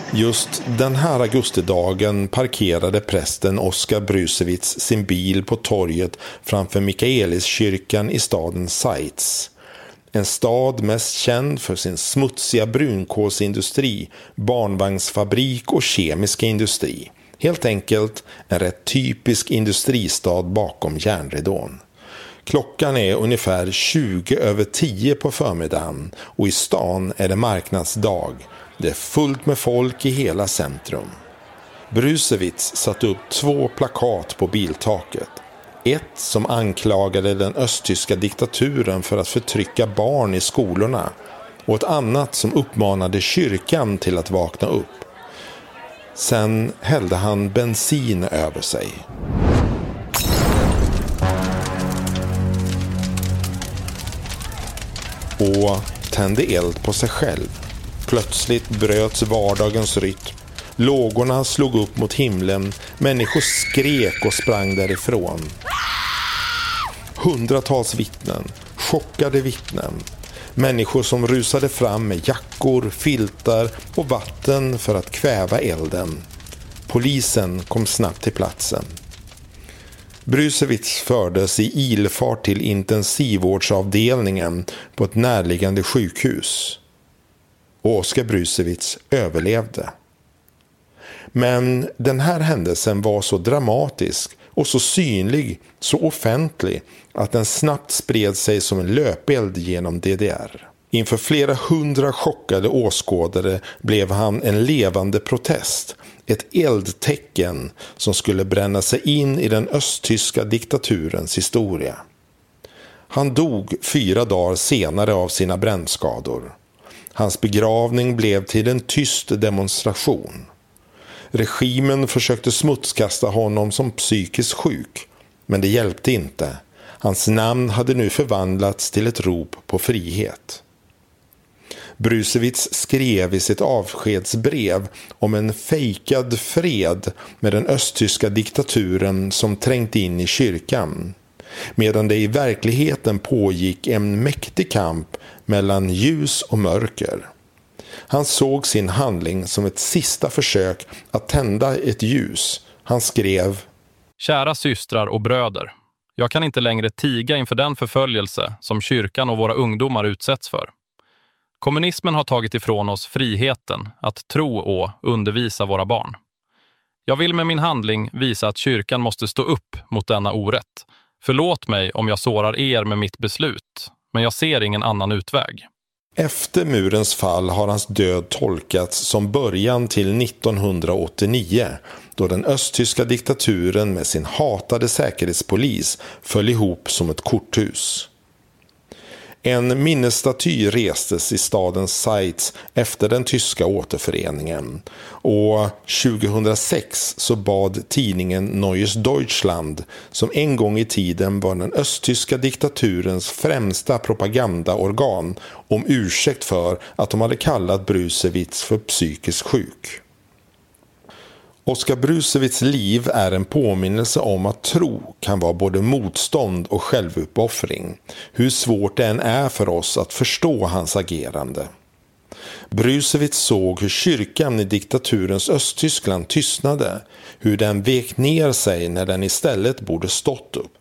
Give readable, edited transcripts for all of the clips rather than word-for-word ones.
Just den här augustidagen parkerade prästen Oskar Brusewitz sin bil på torget framför Mikaeliskyrkan i staden Zeitz. En stad mest känd för sin smutsiga brunkolsindustri, barnvagnsfabrik och kemiska industri. Helt enkelt en rätt typisk industristad bakom järnridån. Klockan är ungefär 10:20 på förmiddagen och i stan är det marknadsdag. Det är fullt med folk i hela centrum. Brusewitz satt upp 2 plakat på biltaket. Ett som anklagade den östtyska diktaturen för att förtrycka barn i skolorna och ett annat som uppmanade kyrkan till att vakna upp. Sen hällde han bensin över sig. Och tände eld på sig själv. Plötsligt bröts vardagens rytm. Lågorna slog upp mot himlen. Människor skrek och sprang därifrån. Hundratals vittnen, chockade vittnen. Människor som rusade fram med jackor, filtar och vatten för att kväva elden. Polisen kom snabbt till platsen. Brusewitz fördes i ilfart till intensivvårdsavdelningen på ett närliggande sjukhus. Och Oskar Brusewitz överlevde. Men den här händelsen var så dramatisk och så synlig, så offentlig att den snabbt spred sig som en löpeld genom DDR. Inför flera 100 chockade åskådare blev han en levande protest, ett eldtecken som skulle bränna sig in i den östtyska diktaturens historia. Han dog 4 dagar senare av sina brännskador. Hans begravning blev till en tyst demonstration. Regimen försökte smutskasta honom som psykiskt sjuk, men det hjälpte inte. Hans namn hade nu förvandlats till ett rop på frihet. Brusewitz skrev i sitt avskedsbrev om en fejkad fred med den östtyska diktaturen som trängt in i kyrkan, medan det i verkligheten pågick en mäktig kamp mellan ljus och mörker. Han såg sin handling som ett sista försök att tända ett ljus. Han skrev: Kära systrar och bröder, jag kan inte längre tiga inför den förföljelse som kyrkan och våra ungdomar utsätts för. Kommunismen har tagit ifrån oss friheten att tro och undervisa våra barn. Jag vill med min handling visa att kyrkan måste stå upp mot denna orätt. Förlåt mig om jag sårar er med mitt beslut, men jag ser ingen annan utväg. Efter murens fall har hans död tolkats som början till 1989, då den östtyska diktaturen med sin hatade säkerhetspolis föll ihop som ett korthus. En minnesstaty restes i staden Zeitz efter den tyska återföreningen, och 2006 så bad tidningen Neues Deutschland, som en gång i tiden var den östtyska diktaturens främsta propagandaorgan, om ursäkt för att de hade kallat Brusewitz för psykiskt sjuk. Oskar Brusewitz liv är en påminnelse om att tro kan vara både motstånd och självuppoffring, hur svårt det än är för oss att förstå hans agerande. Brusewitz såg hur kyrkan i diktaturens Östtyskland tystnade, hur den vek ner sig när den istället borde stått upp.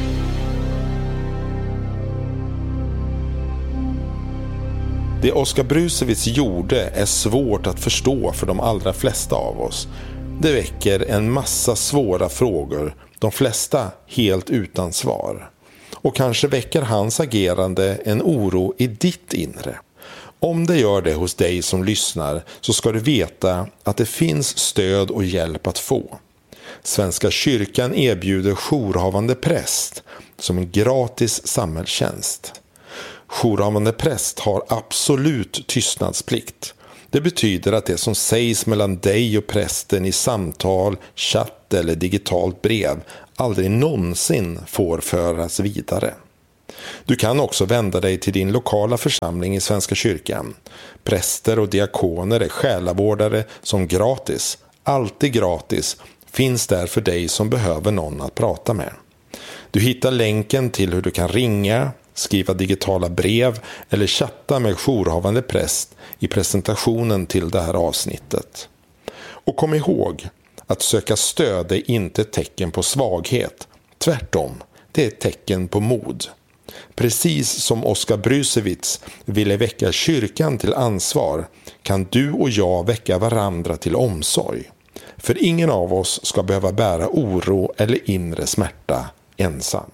Det Oskar Brusewitz gjorde är svårt att förstå för de allra flesta av oss. Det väcker en massa svåra frågor, de flesta helt utan svar. Och kanske väcker hans agerande en oro i ditt inre. Om det gör det hos dig som lyssnar, så ska du veta att det finns stöd och hjälp att få. Svenska kyrkan erbjuder jourhavande präst som en gratis samhällstjänst. Jourhavande präst har absolut tystnadsplikt. Det betyder att det som sägs mellan dig och prästen i samtal, chatt eller digitalt brev aldrig någonsin får föras vidare. Du kan också vända dig till din lokala församling i Svenska kyrkan. Präster och diakoner är själavårdare som gratis, alltid gratis, finns där för dig som behöver någon att prata med. Du hittar länken till hur du kan ringa, skriva digitala brev eller chatta med jourhavande präst i presentationen till det här avsnittet. Och kom ihåg, att söka stöd är inte ett tecken på svaghet. Tvärtom, det är ett tecken på mod. Precis som Oskar Brusewitz ville väcka kyrkan till ansvar kan du och jag väcka varandra till omsorg. För ingen av oss ska behöva bära oro eller inre smärta ensam.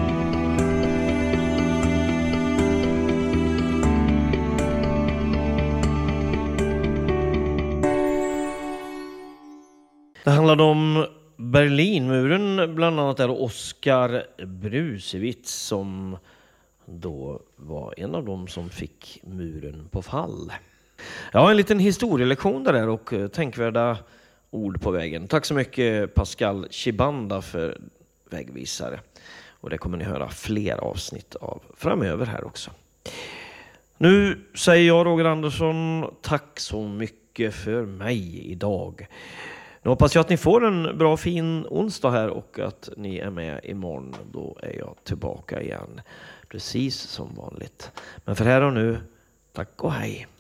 Det handlade om Berlinmuren, bland annat där Oskar Brusewitz som då var en av dem som fick muren på fall. Ja, en liten historielektion där och tänkvärda ord på vägen. Tack så mycket Pascal Chibanda för vägvisare. Och det kommer ni höra fler avsnitt av framöver här också. Nu säger jag, Roger Andersson, tack så mycket för mig idag. Nu hoppas jag att ni får en bra fin onsdag här och att ni är med imorgon. Då är jag tillbaka igen, precis som vanligt. Men för här och nu, tack och hej.